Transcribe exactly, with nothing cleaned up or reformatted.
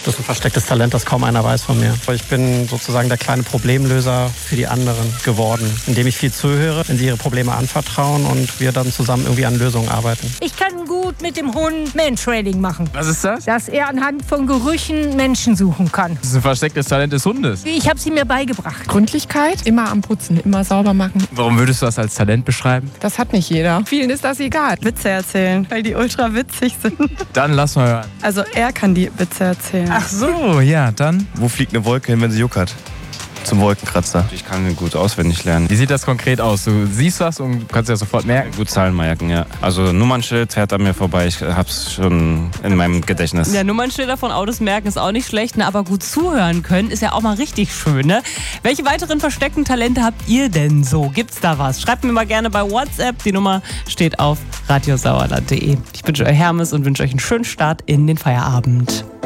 Das ist ein verstecktes Talent, das kaum einer weiß von mir. Ich bin sozusagen der kleine Problemlöser für die anderen geworden, indem ich viel zuhöre, wenn sie ihre Probleme anvertrauen und wir dann zusammen irgendwie an Lösungen arbeiten. Ich kann gut mit dem Hund Mantrailing machen. Was ist das? Dass er anhand von Gerüchen Menschen suchen kann. Das ist ein verstecktes Talent des Hundes. Ich habe sie mir beigebracht. Gründlichkeit, immer am Putzen, immer sauber machen. Warum würdest du das als Talent beschreiben? Das hat nicht jeder. Vielen ist das egal. Witze erzählen, weil die ultra witzig sind. Dann lass mal hören. Also er kann die Witze erzählen. Ach so, ja, dann. Wo fliegt eine Wolke hin, wenn sie juckert? Zum Wolkenkratzer. Ich kann ihn gut auswendig lernen. Wie sieht das konkret aus? Du siehst was und kannst ja sofort merken. Gut Zahlen merken, ja. Also Nummernschild fährt an mir vorbei. Ich hab's schon in meinem Gedächtnis. Ja, Nummernschilder von Autos merken ist auch nicht schlecht, ne? Aber gut zuhören können ist ja auch mal richtig schön, ne? Welche weiteren versteckten Talente habt ihr denn so? Gibt's da was? Schreibt mir mal gerne bei WhatsApp. Die Nummer steht auf radiosauerland punkt de. Ich wünsche euch Hermes und wünsche euch einen schönen Start in den Feierabend.